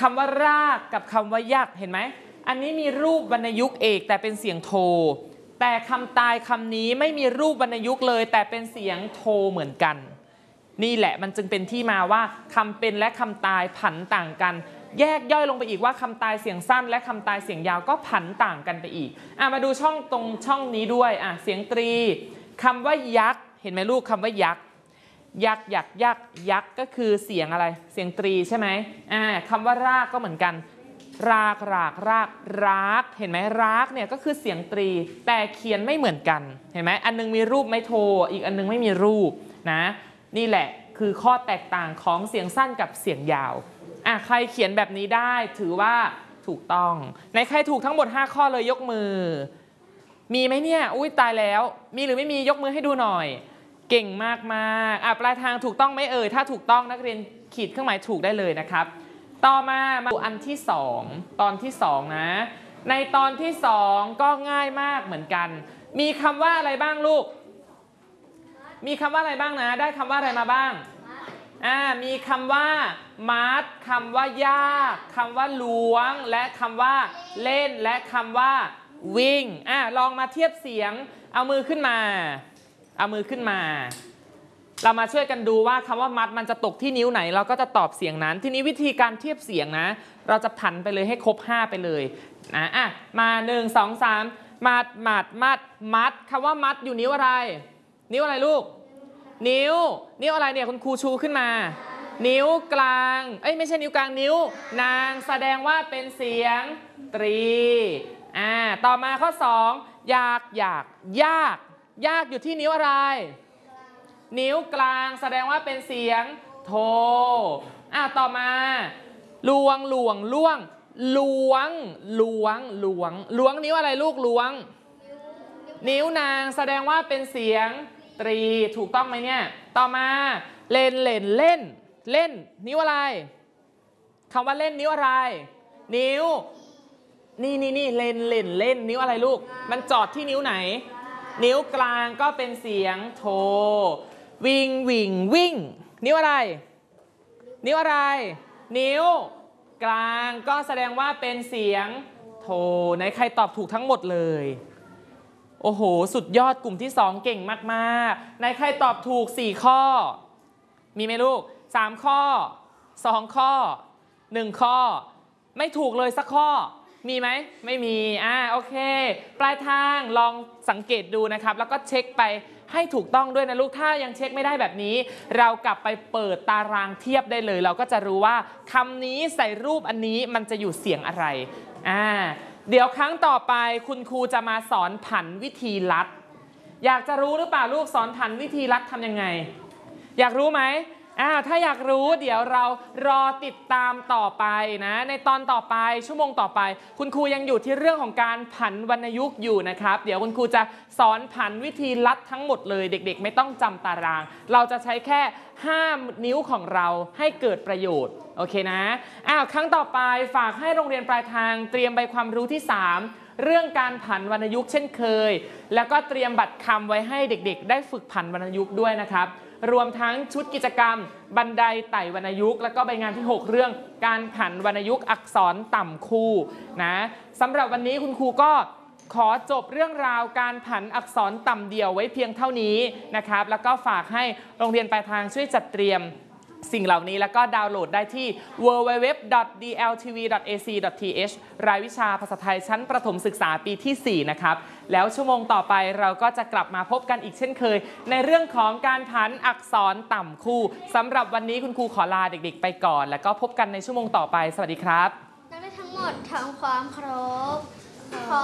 คำว่ารากกับคำว่ายักษ์เห็นไหมอันนี้มีรูปวรรณยุกต์เอกแต่เป็นเสียงโทแต่คำตายคำนี้ไม่มีรูปวรรณยุกต์เลยแต่เป็นเสียงโทเหมือนกันนี่แหละมันจึงเป็นที่มาว่าคำเป็นและคำตายผันต่างกันแยกย่อยลงไปอีกว่าคำตายเสียงสั้นและคำตายเสียงยาวก็ผันต่างกันไปอีกมาดูช่องตรงช่องนี้ด้วยเสียงตรีคำว่ายักษ์เห็นไหมลูกคำว่ายักษ์ยักษ์ยักษ์ยักษ์ยักษ์ก็คือเสียงอะไรเสียงตรีใช่ไหมคำว่ารากก็เหมือนกันรากรากรากรากเห็นไหมรากเนี่ยก็คือเสียงตรีแต่เขียนไม่เหมือนกันเห็นไหมอันนึงมีรูปไม้โทอีกอันนึงไม่มีรูปนะนี่แหละคือข้อแตกต่างของเสียงสั้นกับเสียงยาวใครเขียนแบบนี้ได้ถือว่าถูกต้องในใครถูกทั้งหมด5ข้อเลยยกมือมีไหมเนี่ยอุ้ยตายแล้วมีหรือไม่มียกมือให้ดูหน่อยเก่งมากมากปลายทางถูกต้องไหมถ้าถูกต้องนักเรียนขีดเครื่องหมายถูกได้เลยนะครับต่อมาดูอันที่2ตอนที่2นะในตอนที่2ก็ง่ายมากเหมือนกันมีคำว่าอะไรบ้างลูกมีคำว่าอะไรบ้างนะได้คำว่าอะไรมาบ้างมีคำว่ามัดคำว่ายากคำว่าล้วงและคำว่าเล่นและคำว่าวิ่งลองมาเทียบเสียงเอามือขึ้นมาเอามือขึ้นมาเรามาช่วยกันดูว่าคำว่ามัดมันจะตกที่นิ้วไหนเราก็จะตอบเสียงนั้นทีนี้วิธีการเทียบเสียงนะเราจะผันไปเลยให้ครบ5ไปเลยนะมา1 2 3มัดมัดมัดมัดคำว่ามัดอยู่นิ้วอะไรนิ้วอะไรลูกนิ้วอะไรเนี่ยคุณครูชูขึ้นมานิ้วกลางไม่ใช่นิ้วกลางนิ้วนางแสดงว่าเป็นเสียงตรีต่อมาข้อ2ยากอยู่ที่นิ้วอะไรนิ้วกลางแสดงว่าเป็นเสียงโทต่อมาล้วงนิ้วอะไรลูกล้วงนิ้วนางแสดงว่าเป็นเสียงตรีถูกต้องไหมเนี่ยต่อมาเล่นนิ้วอะไรคำว่าเล่นนิ้วอะไรนิ้วนี่เล่นนิ้วอะไรลูกมันจอดที่นิ้วไหนนิ้วกลางก็เป็นเสียงโทวิ่งนิ้วอะไรนิ้วกลางก็แสดงว่าเป็นเสียงโทไหนใครตอบถูกทั้งหมดเลยโอ้โหสุดยอดกลุ่มที่2เก่งมากๆในใครตอบถูก4ข้อมีไหมลูก3ข้อ2ข้อ1ข้อไม่ถูกเลยสักข้อมีไหมไม่มีโอเคปลายทางลองสังเกตดูนะครับแล้วก็เช็คไปให้ถูกต้องด้วยนะลูกถ้ายังเช็คไม่ได้แบบนี้เรากลับไปเปิดตารางเทียบได้เลยเราก็จะรู้ว่าคำนี้ใส่รูปอันนี้มันจะอยู่เสียงอะไรเดี๋ยวครั้งต่อไปคุณครูจะมาสอนผันวิธีลัดอยากจะรู้หรือเปล่าลูกสอนผันวิธีลัดทำยังไงอยากรู้ไหมถ้าอยากรู้เดี๋ยวเรารอติดตามต่อไปนะในตอนต่อไปชั่วโมงต่อไปคุณครูยังอยู่ที่เรื่องของการผันวรรณยุกต์อยู่นะครับเดี๋ยวคุณครูจะสอนผันวิธีลัดทั้งหมดเลยเด็กๆไม่ต้องจำตารางเราจะใช้แค่5นิ้วของเราให้เกิดประโยชน์โอเคนะครั้งต่อไปฝากให้โรงเรียนปลายทางเตรียมใบความรู้ที่3เรื่องการผันวรรณยุกต์เช่นเคยแล้วก็เตรียมบัตรคำไว้ให้เด็กๆได้ฝึกผันวรรณยุกต์ด้วยนะครับรวมทั้งชุดกิจกรรมบันไดไต่วรรณยุกต์แล้วก็ใบงานที่6เรื่องการผันวรรณยุกต์อักษรต่ำคู่นะสำหรับวันนี้คุณครูก็ขอจบเรื่องราวการผันอักษรต่ำเดี่ยวไว้เพียงเท่านี้นะครับแล้วก็ฝากให้โรงเรียนปลายทางช่วยจัดเตรียมสิ่งเหล่านี้แล้วก็ดาวน์โหลดได้ที่ www.dltv.ac.th รายวิชาภาษาไทยชั้นประถมศึกษาปีที่4นะครับแล้วชั่วโมงต่อไปเราก็จะกลับมาพบกันอีกเช่นเคยในเรื่องของการผันอักษรต่ำคู่สำหรับวันนี้คุณครูขอลาเด็กๆไปก่อนแล้วก็พบกันในชั่วโมงต่อไปสวัสดีครับนักเรียนทั้งหมดทำความเคารพขอ